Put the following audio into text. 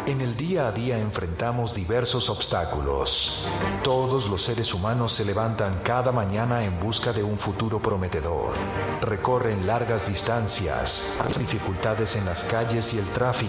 En el día a día enfrentamos diversos obstáculos. Todos los seres humanos se levantan cada mañana en busca de un futuro prometedor. Recorren largas distancias, dificultades en las calles y el tráfico.